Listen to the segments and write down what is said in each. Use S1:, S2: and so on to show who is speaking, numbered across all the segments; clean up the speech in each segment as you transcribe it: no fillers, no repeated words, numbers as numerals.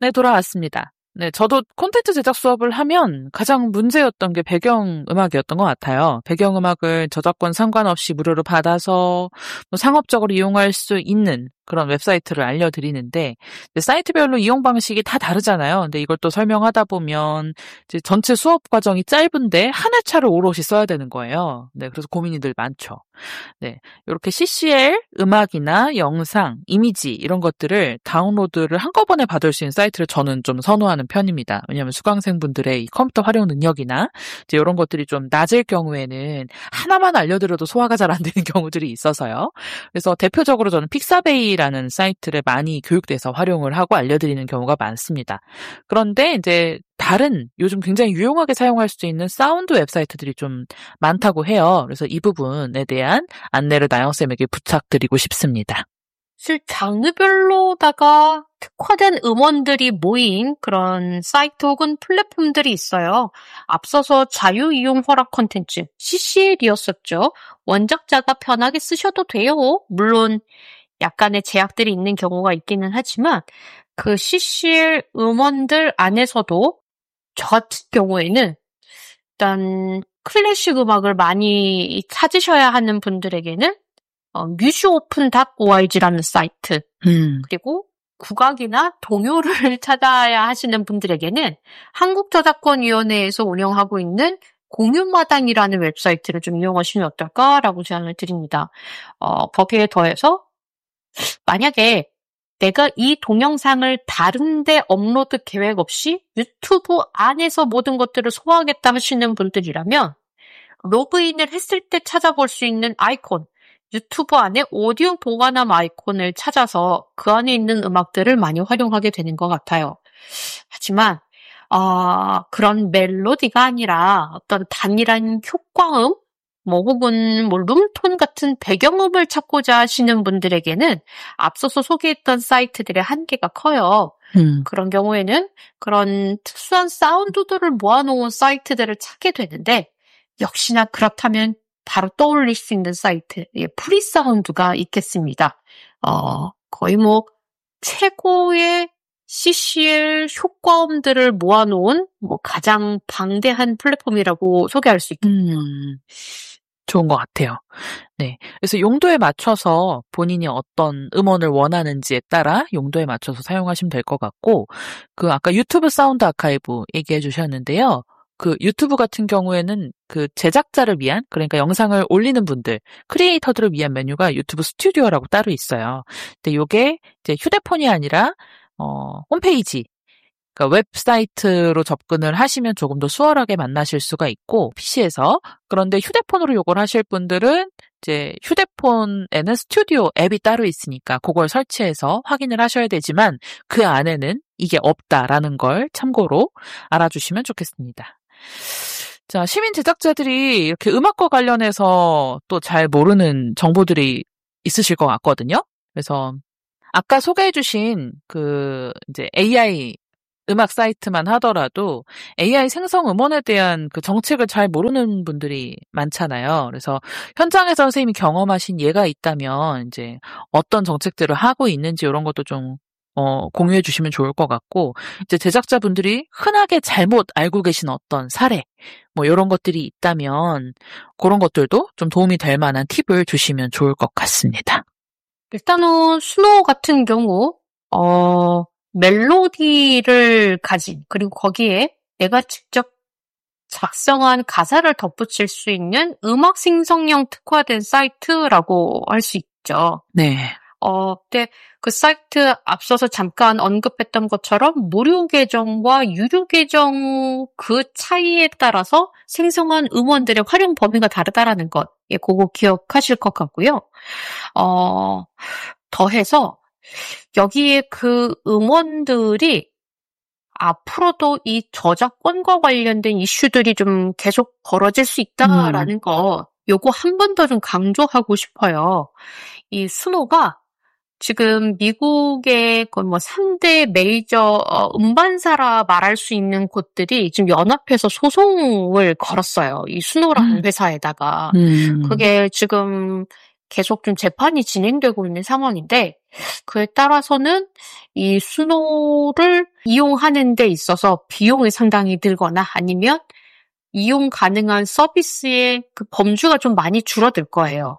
S1: 네, 돌아왔습니다. 네, 저도 콘텐츠 제작 수업을 하면 가장 문제였던 게 배경음악이었던 것 같아요. 배경음악을 저작권 상관없이 무료로 받아서 상업적으로 이용할 수 있는 그런 웹사이트를 알려드리는데, 사이트별로 이용 방식이 다 다르잖아요. 근데 이걸 또 설명하다 보면 이제 전체 수업 과정이 짧은데 한 회차를 오롯이 써야 되는 거예요. 네, 그래서 고민이 늘 많죠. 네, 이렇게 CCL, 음악이나 영상, 이미지 이런 것들을 다운로드를 한꺼번에 받을 수 있는 사이트를 저는 좀 선호하는 편입니다. 왜냐하면 수강생분들의 이 컴퓨터 활용 능력이나 이제 이런 것들이 좀 낮을 경우에는 하나만 알려드려도 소화가 잘 안 되는 경우들이 있어서요. 그래서 대표적으로 저는 픽사베이라는 사이트를 많이 교육대에서 활용을 하고 알려드리는 경우가 많습니다. 그런데 이제 다른 요즘 굉장히 유용하게 사용할 수 있는 사운드 웹사이트들이 좀 많다고 해요. 그래서 이 부분에 대한 안내를 나영쌤에게 부탁드리고 싶습니다.
S2: 사실 장르별로다가 특화된 음원들이 모인 그런 사이트 혹은 플랫폼들이 있어요. 앞서서 자유이용 허락 콘텐츠, CCL이었었죠. 원작자가 편하게 쓰셔도 돼요. 물론 약간의 제약들이 있는 경우가 있기는 하지만 그 CCL 음원들 안에서도 저 같은 경우에는 일단 클래식 음악을 많이 찾으셔야 하는 분들에게는 뮤직오픈.org라는 사이트 그리고 국악이나 동요를 찾아야 하시는 분들에게는 한국저작권위원회에서 운영하고 있는 공유마당이라는 웹사이트를 좀 이용하시면 어떨까라고 제안을 드립니다. 거기에 더해서 만약에 내가 이 동영상을 다른데 업로드 계획 없이 유튜브 안에서 모든 것들을 소화하겠다 하시는 분들이라면 로그인을 했을 때 찾아볼 수 있는 아이콘, 유튜브 안에 오디오 보관함 아이콘을 찾아서 그 안에 있는 음악들을 많이 활용하게 되는 것 같아요. 하지만 그런 멜로디가 아니라 어떤 단일한 효과음, 혹은 룸톤 같은 배경음을 찾고자 하시는 분들에게는 앞서서 소개했던 사이트들의 한계가 커요. 그런 경우에는 그런 특수한 사운드들을 모아놓은 사이트들을 찾게 되는데, 역시나 그렇다면 바로 떠올릴 수 있는 사이트, 프리사운드가 있겠습니다. 거의 최고의 CCL 효과음들을 모아놓은 가장 방대한 플랫폼이라고 소개할 수 있겠네요.
S1: 좋은 것 같아요. 네. 그래서 용도에 맞춰서 본인이 어떤 음원을 원하는지에 따라 용도에 맞춰서 사용하시면 될 것 같고, 아까 유튜브 사운드 아카이브 얘기해 주셨는데요. 유튜브 같은 경우에는 제작자를 위한, 그러니까 영상을 올리는 분들, 크리에이터들을 위한 메뉴가 유튜브 스튜디오라고 따로 있어요. 근데 요게 이제 휴대폰이 아니라, 홈페이지, 그러니까 웹사이트로 접근을 하시면 조금 더 수월하게 만나실 수가 있고, PC에서. 그런데 휴대폰으로 요걸 하실 분들은 이제 휴대폰에는 스튜디오 앱이 따로 있으니까 그걸 설치해서 확인을 하셔야 되지만 그 안에는 이게 없다라는 걸 참고로 알아주시면 좋겠습니다. 자, 시민 제작자들이 이렇게 음악과 관련해서 또 잘 모르는 정보들이 있으실 것 같거든요. 그래서 아까 소개해주신 이제 AI 음악 사이트만 하더라도 AI 생성 음원에 대한 정책을 잘 모르는 분들이 많잖아요. 그래서 현장에서 선생님이 경험하신 예가 있다면 이제 어떤 정책들을 하고 있는지 이런 것도 좀 공유해 주시면 좋을 것 같고, 이제 제작자분들이 흔하게 잘못 알고 계신 어떤 사례 이런 것들이 있다면 그런 것들도 좀 도움이 될 만한 팁을 주시면 좋을 것 같습니다.
S2: 일단은 스노우 같은 경우 멜로디를 가진, 그리고 거기에 내가 직접 작성한 가사를 덧붙일 수 있는 음악 생성형 특화된 사이트라고 할 수 있죠.
S1: 네.
S2: 근데 그 사이트 앞서서 잠깐 언급했던 것처럼 무료 계정과 유료 계정 그 차이에 따라서 생성한 음원들의 활용 범위가 다르다라는 것, 그거 기억하실 것 같고요. 더해서 여기에 그 음원들이 앞으로도 이 저작권과 관련된 이슈들이 좀 계속 벌어질 수 있다라는 거, 요거 한 번 더 좀 강조하고 싶어요. 이 스노가 지금 미국의 3대 메이저 음반사라 말할 수 있는 곳들이 지금 연합해서 소송을 걸었어요. 이 스노라는 회사에다가. 그게 지금 계속 좀 재판이 진행되고 있는 상황인데 그에 따라서는 이 수노를 이용하는 데 있어서 비용이 상당히 들거나 아니면 이용 가능한 서비스의 그 범주가 좀 많이 줄어들 거예요.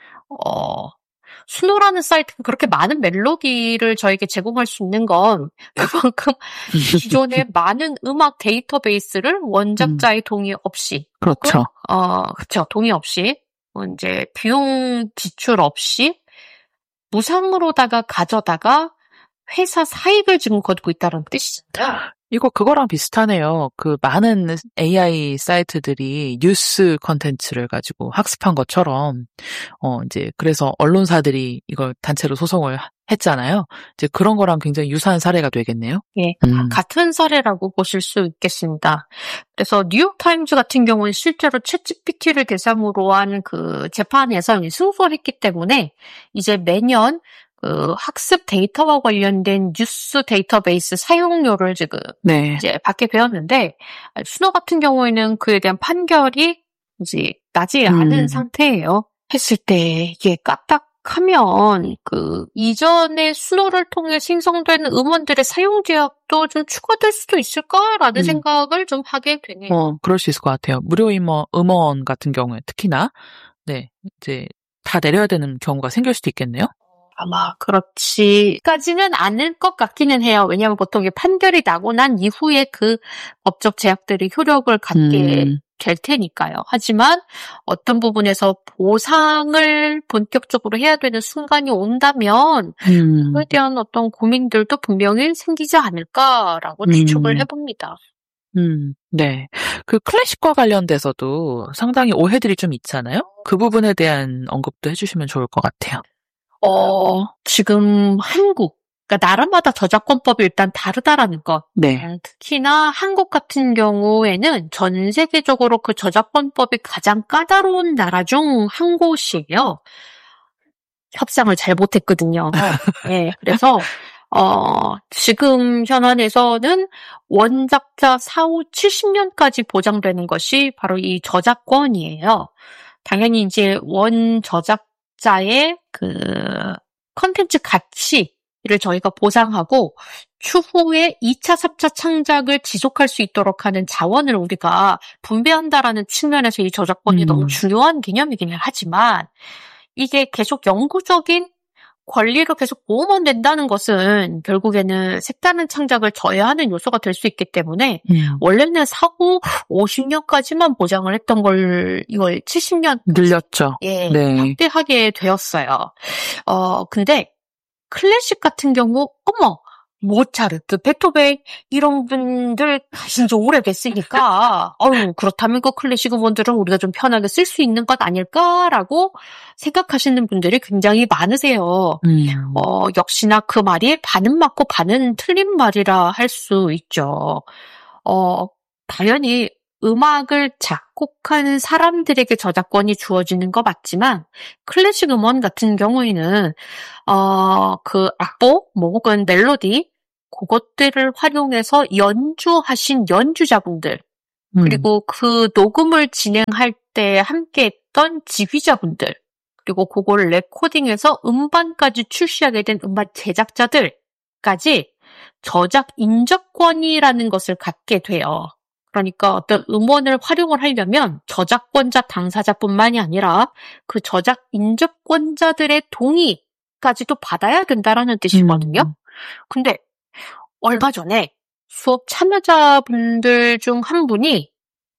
S2: 수노라는 사이트가 그렇게 많은 멜로디를 저에게 제공할 수 있는 건 그만큼 기존의 많은 음악 데이터베이스를 원작자의 동의 없이
S1: 그렇죠.
S2: 그렇죠. 동의 없이 이제 비용 지출 없이 무상으로다가 가져다가 회사 사익을 지금 거두고 있다는 뜻이잖아요.
S1: 이거 그거랑 비슷하네요. 그 많은 AI 사이트들이 뉴스 컨텐츠를 가지고 학습한 것처럼, 이제 그래서 언론사들이 이걸 단체로 소송을 했잖아요. 이제 그런 거랑 굉장히 유사한 사례가 되겠네요.
S2: 예, 같은 사례라고 보실 수 있겠습니다. 그래서 뉴욕타임즈 같은 경우는 실제로 챗GPT를 대상으로 한 그 재판에서 승소를 했기 때문에 이제 매년 그 학습 데이터와 관련된 뉴스 데이터베이스 사용료를 지금 이제 받게 되었는데 수노 같은 경우에는 그에 대한 판결이 이제 나지 않은 상태예요. 했을 때 이게 까딱하면 그 이전에 수노를 통해 생성된 음원들의 사용 제약도 좀 추가될 수도 있을까라는 생각을 좀 하게 되네요.
S1: 그럴 수 있을 것 같아요. 무료 음원 같은 경우에 특히나 이제 다 내려야 되는 경우가 생길 수도 있겠네요.
S2: 아마 그렇지까지는 않을 것 같기는 해요. 왜냐하면 보통 판결이 나고 난 이후에 그 법적 제약들이 효력을 갖게 될 테니까요. 하지만 어떤 부분에서 보상을 본격적으로 해야 되는 순간이 온다면 그에 대한 어떤 고민들도 분명히 생기지 않을까라고 추측을 해봅니다.
S1: 네. 그 클래식과 관련돼서도 상당히 오해들이 좀 있잖아요. 그 부분에 대한 언급도 해주시면 좋을 것 같아요.
S2: 지금 그러니까 나라마다 저작권법이 일단 다르다라는 것.
S1: 네.
S2: 특히나 한국 같은 경우에는 전 세계적으로 그 저작권법이 가장 까다로운 나라 중 한 곳이에요. 협상을 잘 못했거든요. 네, 그래서 지금 현안에서는 원작자 사후 70년까지 보장되는 것이 바로 이 저작권이에요. 당연히 이제 원저작자의 그 컨텐츠 가치를 저희가 보상하고 추후에 2차, 3차 창작을 지속할 수 있도록 하는 자원을 우리가 분배한다라는 측면에서 이 저작권이 너무 중요한 개념이긴 하지만 이게 계속 영구적인 권리를 계속 보호만 된다는 것은 결국에는 색다른 창작을 저해하는 요소가 될 수 있기 때문에 원래는 사후 50년까지만 보장을 했던 걸 이걸 70년
S1: 늘렸죠.
S2: 예, 확대하게 되었어요. 근데 클래식 같은 경우 모차르트, 베토벤 이런 분들 진짜 오래됐으니까 그렇다면 그 클래식 음원들은 우리가 좀 편하게 쓸 수 있는 것 아닐까라고 생각하시는 분들이 굉장히 많으세요. 역시나 그 말이 반은 맞고 반은 틀린 말이라 할 수 있죠. 당연히 음악을 작곡한 사람들에게 저작권이 주어지는 거 맞지만 클래식 음원 같은 경우에는 그 악보 혹은 멜로디 그것들을 활용해서 연주하신 연주자분들 그리고 그 녹음을 진행할 때 함께했던 지휘자분들 그리고 그걸 레코딩해서 음반까지 출시하게 된 음반 제작자들까지 저작 인접권이라는 것을 갖게 돼요. 그러니까 어떤 음원을 활용을 하려면 저작권자 당사자뿐만이 아니라 그 저작 인접권자들의 동의까지도 받아야 된다라는 뜻이거든요. 근데 얼마 전에 수업 참여자분들 중 한 분이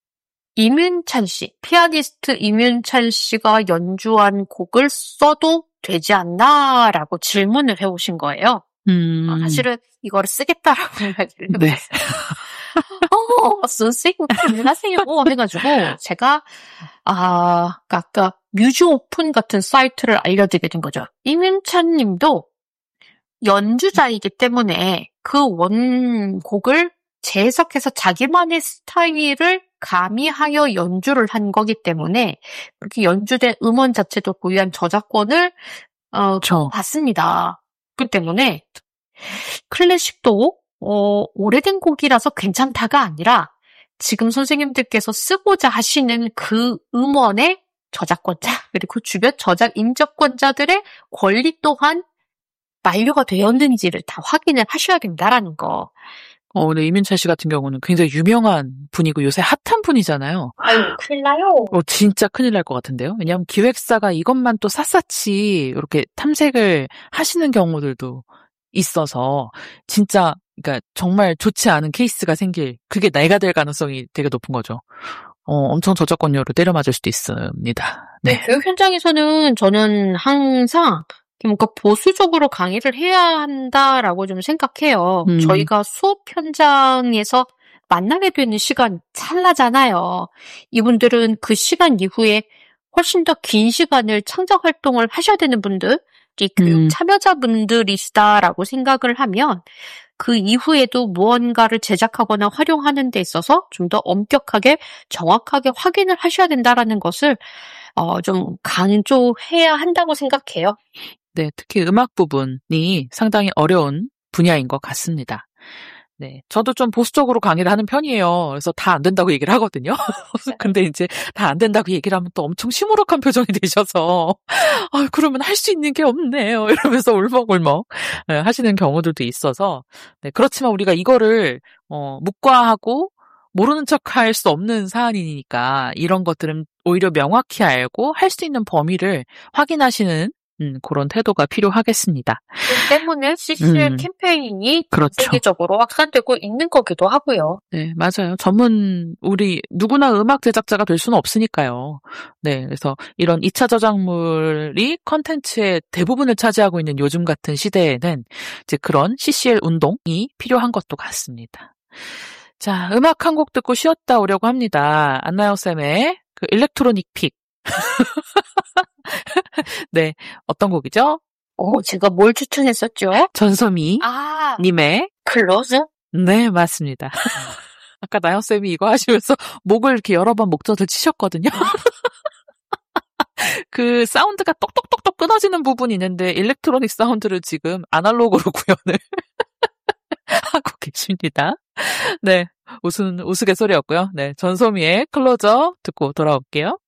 S2: 임윤찬 씨, 피아니스트 임윤찬 씨가 연주한 곡을 써도 되지 않나라고 질문을 해오신 거예요. 사실은 이거를 쓰겠다라고 이야기를 해봤어요. 쓰시고 가능하세요 해가지고 제가 아까 뮤즈 오픈 같은 사이트를 알려드리게 된 거죠. 임윤찬 님도 연주자이기 때문에 그 원곡을 재해석해서 자기만의 스타일을 가미하여 연주를 한 거기 때문에 그렇게 연주된 음원 자체도 고유한 저작권을 받습니다. 그 때문에 클래식도 오래된 곡이라서 괜찮다가 아니라 지금 선생님들께서 쓰고자 하시는 그 음원의 저작권자 그리고 주변 저작 인접권자들의 권리 또한 만료가 되었는지를 다 확인을 하셔야 된다라는 거.
S1: 근데 이민철 씨 같은 경우는 굉장히 유명한 분이고 요새 핫한 분이잖아요.
S2: 아유, 큰일 나요.
S1: 진짜 큰일 날 것 같은데요. 왜냐하면 기획사가 이것만 또 샅샅이 이렇게 탐색을 하시는 경우들도 있어서 진짜 그러니까 정말 좋지 않은 케이스가 그게 내가 될 가능성이 되게 높은 거죠. 엄청 저작권료로 때려맞을 수도 있습니다.
S2: 네, 교육 현장에서는 저는 항상 뭔가 보수적으로 강의를 해야 한다라고 좀 생각해요. 저희가 수업 현장에서 만나게 되는 시간 찰나잖아요. 이분들은 그 시간 이후에 훨씬 더 긴 시간을 창작 활동을 하셔야 되는 분들이 교육 참여자분들이시다라고 생각을 하면 그 이후에도 무언가를 제작하거나 활용하는 데 있어서 좀 더 엄격하게 정확하게 확인을 하셔야 된다라는 것을 좀 강조해야 한다고 생각해요.
S1: 네, 특히 음악 부분이 상당히 어려운 분야인 것 같습니다. 네, 저도 좀 보수적으로 강의를 하는 편이에요. 그래서 다 안 된다고 얘기를 하거든요. 근데 이제 다 안 된다고 얘기를 하면 또 엄청 시무룩한 표정이 되셔서 그러면 할 수 있는 게 없네요. 이러면서 울먹울먹 하시는 경우들도 있어서 네, 그렇지만 우리가 이거를 묵과하고 모르는 척할 수 없는 사안이니까 이런 것들은 오히려 명확히 알고 할 수 있는 범위를 확인하시는 그런 태도가 필요하겠습니다.
S2: 그 때문에 CCL 캠페인이
S1: 그렇죠.
S2: 세계적으로 확산되고 있는 거기도 하고요.
S1: 네, 맞아요. 우리 누구나 음악 제작자가 될 수는 없으니까요. 네, 그래서 이런 2차 저작물이 컨텐츠의 대부분을 차지하고 있는 요즘 같은 시대에는 이제 그런 CCL 운동이 필요한 것도 같습니다. 자, 음악 한 곡 듣고 쉬었다 오려고 합니다. 안나영쌤의 그 일렉트로닉 픽. 네, 어떤 곡이죠?
S2: 제가 뭘 추천했었죠?
S1: 전소미 님의
S2: 클로즈?
S1: 네, 맞습니다. 아까 나영쌤이 이거 하시면서 목을 이렇게 여러 번 목젖을 치셨거든요. 그 사운드가 똑똑똑똑 끊어지는 부분이 있는데 일렉트로닉 사운드를 지금 아날로그로 구현을 하고 계십니다. 네, 우스갯소리였고요. 네, 전소미의 클로저 듣고 돌아올게요.